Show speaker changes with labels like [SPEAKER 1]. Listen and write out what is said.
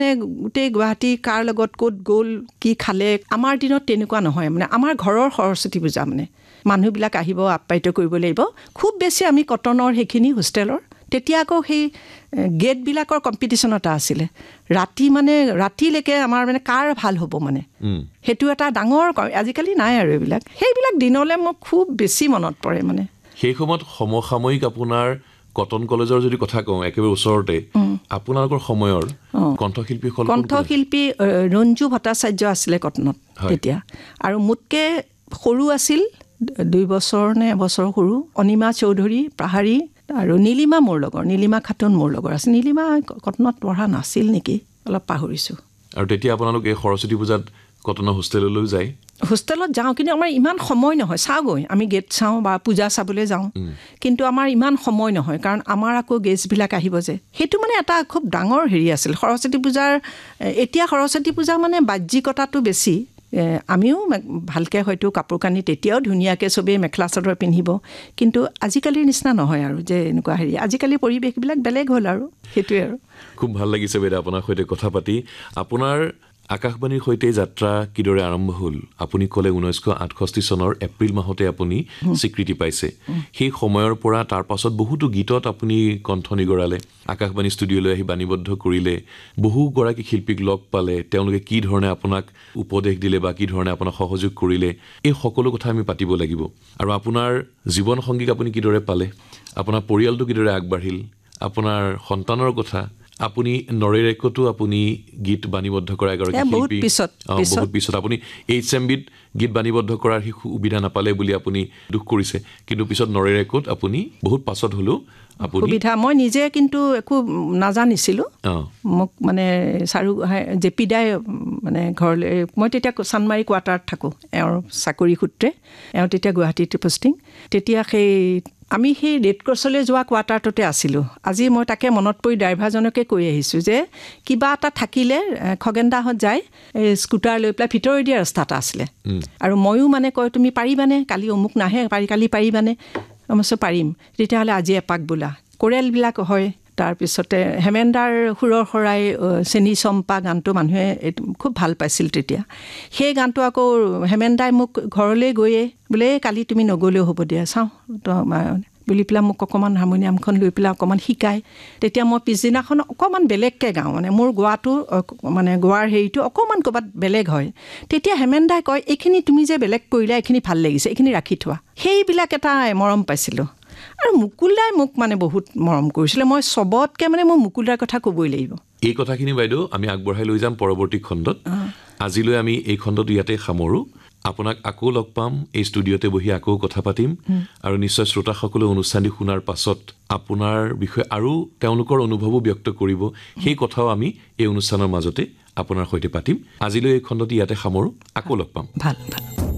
[SPEAKER 1] গোটেই গুৱাহাটী কাৰ লগত ক'ত গ'ল কি খালে আমাৰ দিনত তেনেকুৱা নহয় মানে আমাৰ ঘৰৰ সৰস্বতী পূজা মানে মানুহবিলাক আহিব আপ্যায়িত কৰিব লাগিব খুব বেছি আমি কটনৰ সেইখিনি হোষ্টেলৰ তেতিয়া আকৌ সেই গেটবিলাকৰ কম্পিটিশ্যন এটা আছিলে ৰাতিলৈকে আমাৰ মানে কাৰ ভাল হ'ব মানে সেইটো এটা ডাঙৰ আজিকালি নাই আৰু সেইবিলাক দিনলৈ মোক খুব বেছি মনত পৰে মানে
[SPEAKER 2] সেই সময়ত সমসাময়িক আপোনাৰ কটন কলেজৰ যদি কথা কওঁ একেবাৰে ওচৰতে আপোনালোকৰ সময়ৰ কণ্ঠশিল্পী
[SPEAKER 1] ৰঞ্জু ভট্টাচাৰ্য আছিলে কটনত তেতিয়া আৰু মোতকৈ সৰু আছিল 2 বছৰ নে এবছৰ সৰু অনিমা চৌধুৰী পাহাৰী আৰু নীলিমা খাতুন মোৰ লগৰ আছে নীলিমা কটনত পঢ়া নাছিল নেকি অলপ পাহৰিছোঁ
[SPEAKER 2] আৰু তেতিয়া আপোনালোক এই সৰস্বতী পূজাত কটনৰ হোষ্টেললৈ যায়
[SPEAKER 1] হোষ্টেলত যাওঁ কিন্তু আমাৰ ইমান সময় নহয় চাওঁগৈ আমি গেট চাওঁ বা পূজা চাবলৈ যাওঁ কিন্তু আমাৰ ইমান সময় নহয় কাৰণ আমাৰ আকৌ গেষ্টবিলাক আহিব যে সেইটো মানে এটা খুব ডাঙৰ হেৰি আছিল সৰস্বতী পূজাৰ এতিয়া সৰস্বতী পূজা মানে বাহ্যিকতাটো বেছি আমিও ভালকৈ হয়তো কাপোৰ কানি তেতিয়াও ধুনীয়াকৈ চবেই মেখেলা চাদৰ পিন্ধিব কিন্তু আজিকালিৰ নিচিনা নহয় আৰু যে এনেকুৱা হেৰি আজিকালি পৰিৱেশবিলাক বেলেগ হ'ল আৰু সেইটোৱে আৰু
[SPEAKER 2] খুব ভাল লাগিছে বাইদেউ আপোনাৰ সৈতে কথা পাতি আপোনাৰ আকাশবাণীৰ সৈতে যাত্ৰা কিদৰে আৰম্ভ হ'ল আপুনি ক'লে 1968 চনৰ এপ্ৰিল মাহতে আপুনি স্বীকৃতি পাইছে সেই সময়ৰ পৰা তাৰ পাছত বহুতো গীতত আপুনি কণ্ঠ নিগৰালে আকাশবাণী ষ্টুডিঅ'লৈ আহি বাণীবদ্ধ কৰিলে বহুগৰাকী শিল্পীক লগ পালে তেওঁলোকে কি ধৰণে আপোনাক উপদেশ দিলে বা কি ধৰণে আপোনাক সহযোগ কৰিলে এই সকলো কথা আমি পাতিব লাগিব আৰু আপোনাৰ জীৱন সংগীক আপুনি কিদৰে পালে আপোনাৰ পৰিয়ালটো কিদৰে আগবাঢ়িল আপোনাৰ সন্তানৰ কথা আপুনি নৰেৰেকতো আপুনি গীত বাণীবদ্ধ কৰা এগৰাকী শিল্পী বহুত পিছত আপুনি HMBত গীত বাণীবদ্ধ কৰাৰ সুবিধা নাপালে বুলি আপুনি দুখ কৰিছে কিন্তু পিছত নৰেৰেকত আপুনি বহুত পাছত হলো
[SPEAKER 1] সুবিধা মই নিজে কিন্তু একো নাজানিছিলোঁ মোক মানে চাৰু জেপিদাই মানে ঘৰলৈ মই তেতিয়া চানমাৰী কোৱাৰ্টাৰত থাকোঁ এওঁৰ চাকৰি সূত্ৰে এওঁ তেতিয়া গুৱাহাটীত পষ্টিং তেতিয়া আমি সেই ৰেড ক্ৰছলৈ যোৱা কোৱাৰ্টাৰটোতে আছিলোঁ আজি মই তাকে মনত পৰি ড্ৰাইভাৰজনকে কৈ আহিছোঁ যে কিবা এটা থাকিলে খগেনদাহঁত যায় এই স্কুটাৰ লৈ পেলাই ভিতৰৰ দিয়া ৰাস্তা এটা আছিলে আৰু ময়ো মানে কয় তুমি পাৰিবানে কালি অমুক নাহে কালি পাৰিবানে মই পাৰিম তেতিয়াহ'লে আজি এপাক বোলা কোৰেলবিলাক হয় তাৰপিছতে হেমেন্দাৰ সুৰৰ শৰাই চেনি চম্পা গানটো মানুহে খুব ভাল পাইছিল তেতিয়া সেই গানটো আকৌ হেমেন্দাই মোক ঘৰলৈ গৈয়ে বোলে কালি তুমি নগ'লেও হ'ব দিয়া চাওঁ বুলি পেলাই মোক অকণমান হাৰমনিয়ামখন লৈ পেলাই অকণমান শিকায় তেতিয়া মই পিছদিনাখন অকণমান বেলেগকৈ গাওঁ মানে মোৰ গোৱাটো মানে গোৱাৰ হেৰিটো অকণমান ক'ৰবাত বেলেগ হয় তেতিয়া হেমেন্দাই কয় এইখিনি তুমি যে বেলেগ কৰিলা এইখিনি ভাল লাগিছে এইখিনি ৰাখি থোৱা সেইবিলাক এটা মৰম পাইছিলোঁ আৰু মুকুলদাই মোক মানে বহুত মৰম কৰিছিলে মই চবতকৈ মানে মই মুকুলদাৰ কথা ক'বই লাগিব
[SPEAKER 2] এই কথাখিনি বাইদেউ আমি আগবঢ়াই লৈ যাম পৰৱৰ্তী খণ্ডত আজিলৈ আমি এই খণ্ডটো ইয়াতে সামৰোঁ আপোনাক আকৌ লগ পাম এই ষ্টুডিঅ'তে বহি আকৌ কথা পাতিম আৰু নিশ্চয় শ্ৰোতাসকলে অনুষ্ঠানটি শুনাৰ পাছত আপোনাৰ বিষয়ে আৰু তেওঁলোকৰ অনুভৱো ব্যক্ত কৰিব সেই কথাও আমি এই অনুষ্ঠানৰ মাজতে আপোনাৰ সৈতে পাতিম আজিলৈ এই খণ্ডটি ইয়াতে সামৰোঁ আকৌ লগ পাম
[SPEAKER 1] ভাল